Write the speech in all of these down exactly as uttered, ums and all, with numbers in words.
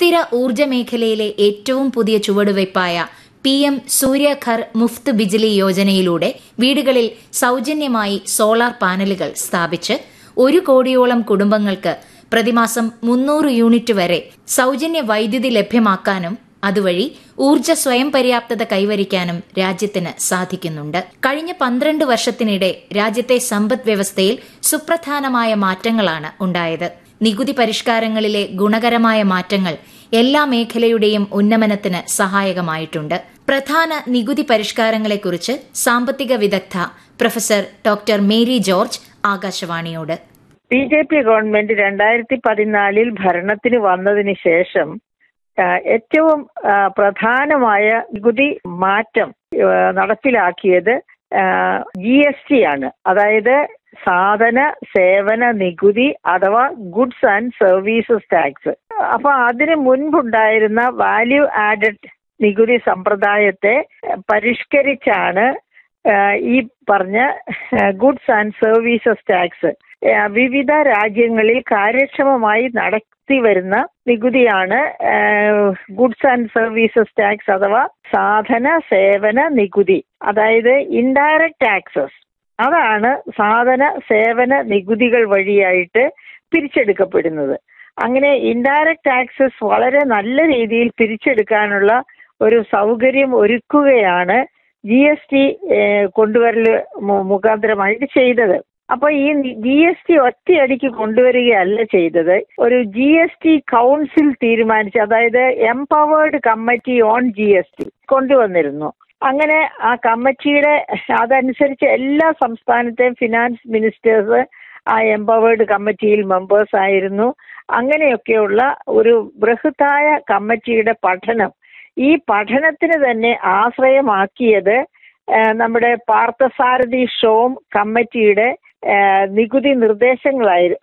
സുസ്ഥിര ഊർജ്ജ മേഖലയിലെ ഏറ്റവും പുതിയ ചുവടുവയ്പായ പി എം സൂര്യഘർ മുഫ്ത് ബിജ്ലി യോജനയിലൂടെ വീടുകളിൽ സൌജന്യമായി സോളാർ പാനലുകൾ സ്ഥാപിച്ച് ഒരു കോടിയോളം കുടുംബങ്ങൾക്ക് പ്രതിമാസം മുന്നൂറ് യൂണിറ്റ് വരെ സൌജന്യ വൈദ്യുതി ലഭ്യമാക്കാനും അതുവഴി ഊർജ്ജ സ്വയം പര്യാപ്തത കൈവരിക്കാനും രാജ്യത്തിന് സാധിക്കുന്നുണ്ട്. കഴിഞ്ഞ പന്ത്രണ്ട് വർഷത്തിനിടെ രാജ്യത്തെ സമ്പദ് വ്യവസ്ഥയിൽ സുപ്രധാനമായ മാറ്റങ്ങളാണ് ഉണ്ടായത്. നികുതി പരിഷ്കാരങ്ങളിലെ ഗുണകരമായ മാറ്റങ്ങൾ എല്ലാ മേഖലയുടെയും ഉന്നമനത്തിന് സഹായകമായിട്ടുണ്ട്. പ്രധാന നികുതി പരിഷ്കാരങ്ങളെക്കുറിച്ച് സാമ്പത്തിക വിദഗ്ധ പ്രൊഫസർ ഡോക്ടർ മേരി ജോർജ് ആകാശവാണിയോട്. ബി ജെ പി ഗവൺമെന്റ് രണ്ടായിരത്തി പതിനാലിൽ ഭരണത്തിന് വന്നതിന് ശേഷം ഏറ്റവും പ്രധാനമായ നികുതി മാറ്റം നടപ്പിലാക്കിയത് ജി എസ് ടി ആണ്. അതായത് സാധന സേവന നികുതി അഥവാ ഗുഡ്സ് ആൻഡ് സർവീസസ് ടാക്സ്. അപ്പൊ അതിന് മുൻപുണ്ടായിരുന്ന വാല്യൂ ആഡഡ് നികുതി സമ്പ്രദായത്തെ പരിഷ്കരിച്ചാണ് ഈ പറഞ്ഞ ഗുഡ്സ് ആൻഡ് സർവീസസ് ടാക്സ് വിവിധ രാജ്യങ്ങളിൽ കാര്യക്ഷമമായി നടത്തി വരുന്ന നികുതിയാണ് ഗുഡ്സ് ആൻഡ് സർവീസസ് ടാക്സ് അഥവാ സാധന സേവന നികുതി. അതായത് ഇൻഡയറക്റ്റ് ടാക്സസ് അതാണ് സാധന സേവന നികുതികൾ വഴിയായിട്ട് പിരിച്ചെടുക്കപ്പെടുന്നത്. അങ്ങനെ ഇൻഡയറക്റ്റ് ടാക്സസ് വളരെ നല്ല രീതിയിൽ പിരിച്ചെടുക്കാനുള്ള ഒരു സൗകര്യം ഒരുക്കുകയാണ് ജി എസ് ടി കൊണ്ടുവരൽ മുഖാന്തരമായിട്ട് ചെയ്തത്. അപ്പൊ ഈ ജി എസ് ടി ഒറ്റയടിക്ക് കൊണ്ടുവരികയല്ല ചെയ്തത്. ഒരു ജി എസ് ടി കൗൺസിൽ തീരുമാനിച്ച്, അതായത് empowered committee on G S T കൊണ്ടുവന്നിരുന്നു. അങ്ങനെ ആ കമ്മിറ്റിയുടെ അതനുസരിച്ച് എല്ലാ സംസ്ഥാനത്തെയും ഫിനാൻസ് മിനിസ്റ്റേഴ്സ് ആ എംപവേർഡ് കമ്മിറ്റിയിൽ മെമ്പേഴ്സ് ആയിരുന്നു. അങ്ങനെയൊക്കെയുള്ള ഒരു ബൃഹത്തായ കമ്മിറ്റിയുടെ പഠനം, ഈ പഠനത്തിന് തന്നെ ആശ്രയമാക്കിയത് നമ്മുടെ പാർത്ഥസാരഥി ഷോം കമ്മിറ്റിയുടെ നികുതി നിർദ്ദേശങ്ങളായിരുന്നു.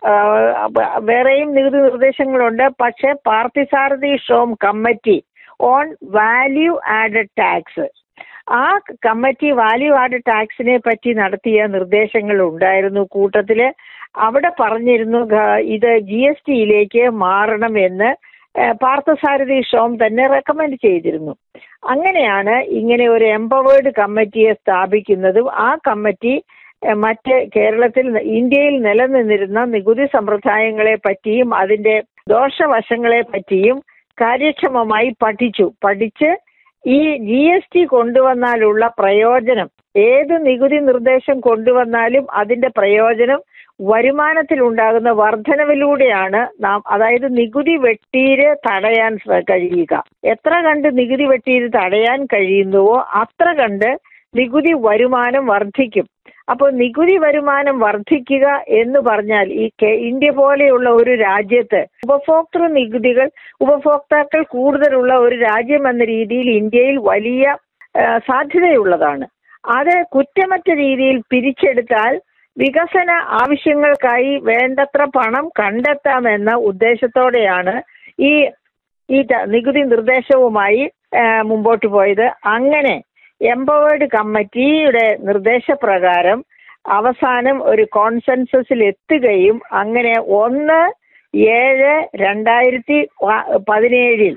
വേറെയും നികുതി നിർദ്ദേശങ്ങളുണ്ട്, പക്ഷെ പാർത്ഥസാരഥി ഷോം committee on value added tax, ആ കമ്മിറ്റി വാല്യൂ ആഡഡ് ടാക്സിനെ പറ്റി നടത്തിയ നിർദ്ദേശങ്ങൾ ഉണ്ടായിരുന്നു. കൂട്ടത്തില് അവിടെ പറഞ്ഞിരുന്നു ഇത് ജി എസ് ടിയിലേക്ക് മാറണമെന്ന് പാർത്ഥസാരഥി ഷോം തന്നെ റെക്കമെൻഡ് ചെയ്തിരുന്നു. അങ്ങനെയാണ് ഇങ്ങനെ ഒരു എംപവേർഡ് കമ്മിറ്റിയെ സ്ഥാപിക്കുന്നതും ആ കമ്മിറ്റി മറ്റ് കേരളത്തിൽ ഇന്ത്യയിൽ നിലനിന്നിരുന്ന നികുതി സമ്പ്രദായങ്ങളെ പറ്റിയും അതിന്റെ ദോഷവശങ്ങളെ പറ്റിയും കാര്യക്ഷമമായി പഠിച്ചു. പഠിച്ച് ഈ ജി എസ് ടി കൊണ്ടുവന്നാലുള്ള പ്രയോജനം, ഏത് നികുതി നിർദ്ദേശം കൊണ്ടുവന്നാലും അതിന്റെ പ്രയോജനം വരുമാനത്തിലുണ്ടാകുന്ന വർധനവിലൂടെയാണ് നാം, അതായത് നികുതി വെട്ടീര് തടയാൻ കഴിയുക. എത്ര കണ്ട് നികുതി വെട്ടീര് തടയാൻ കഴിയുന്നുവോ അത്ര കണ്ട് നികുതി വരുമാനം വർദ്ധിക്കും. അപ്പോൾ നികുതി വരുമാനം വർദ്ധിക്കുക എന്ന് പറഞ്ഞാൽ ഈ ഇന്ത്യ പോലെയുള്ള ഒരു രാജ്യത്ത് ഉപഭോക്തൃ നികുതികൾ ഉപഭോക്താക്കൾ കൂടുതലുള്ള ഒരു രാജ്യം എന്ന രീതിയിൽ ഇന്ത്യയിൽ വലിയ സാധ്യതയുള്ളതാണ്. അത് കുറ്റമറ്റ രീതിയിൽ പിരിച്ചെടുത്താൽ വികസന ആവശ്യങ്ങൾക്കായി വേണ്ടത്ര പണം കണ്ടെത്താമെന്ന ഉദ്ദേശത്തോടെയാണ് ഈ ഈ നികുതി നിർദ്ദേശവുമായി മുമ്പോട്ട് പോയത്. അങ്ങനെ എംപവേർഡ് കമ്മിറ്റിയുടെ നിർദ്ദേശപ്രകാരം അവസാനം ഒരു കോൺസെൻസസിൽ എത്തുകയും അങ്ങനെ ഒന്ന് ഏഴ് രണ്ടായിരത്തി പതിനേഴിൽ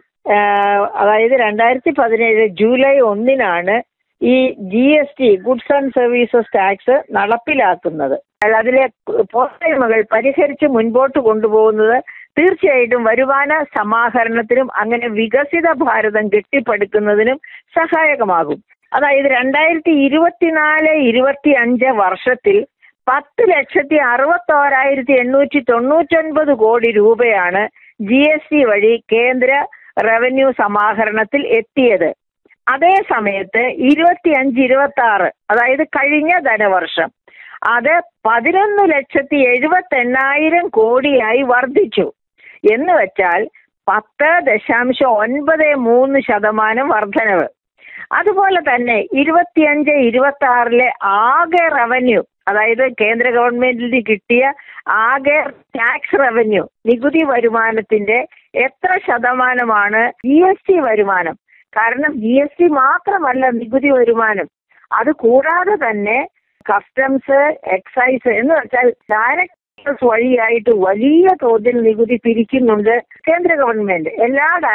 അതായത് രണ്ടായിരത്തി പതിനേഴ് ജൂലൈ ഒന്നിനാണ് ഈ G S T goods and services tax നടപ്പിലാക്കുന്നത്. അതിലെ പോരായ്മകൾ പരിഹരിച്ച് മുൻപോട്ട് കൊണ്ടുപോകുന്നത് തീർച്ചയായിട്ടും വരുമാന സമാഹരണത്തിനും അങ്ങനെ വികസിത ഭാരതം കെട്ടിപ്പടുക്കുന്നതിനും സഹായകമാകും. അതായത് രണ്ടായിരത്തി ഇരുപത്തിനാല് ഇരുപത്തി അഞ്ച് വർഷത്തിൽ പത്ത് ലക്ഷത്തി അറുപത്തോരായിരത്തി എണ്ണൂറ്റി തൊണ്ണൂറ്റൊൻപത് കോടി രൂപയാണ് ജി എസ് ടി വഴി കേന്ദ്ര റവന്യൂ സമാഹരണത്തിൽ എത്തിയത്. അതേ സമയത്ത് ഇരുപത്തി അഞ്ച് ഇരുപത്തി ആറ് അതായത് കഴിഞ്ഞ ധനവർഷം അത് പതിനൊന്ന് ലക്ഷത്തി എഴുപത്തി എണ്ണായിരം കോടിയായി വർദ്ധിച്ചു. എന്ന് വെച്ചാൽ പത്ത് ദശാംശം ഒൻപത് മൂന്ന് ശതമാനം വർധനവ്. അതുപോലെ തന്നെ ഇരുപത്തിയഞ്ച് ഇരുപത്തി ആറിലെ ആകെ റവന്യൂ, അതായത് കേന്ദ്ര ഗവൺമെന്റിന് കിട്ടിയ ആകെ ടാക്സ് റവന്യൂ നികുതി വരുമാനത്തിന്റെ എത്ര ശതമാനമാണ് ജി എസ് ടി വരുമാനം? കാരണം ജി എസ് ടി മാത്രമല്ല നികുതി വരുമാനം, അത് കൂടാതെ തന്നെ കസ്റ്റംസ്, എക്സൈസ് എന്ന് വെച്ചാൽ ഡയറക്ട് വഴിയായിട്ട് വലിയ തോതിൽ നികുതി പിരിക്കുന്നുണ്ട് കേന്ദ്ര ഗവൺമെന്റ്. എല്ലാ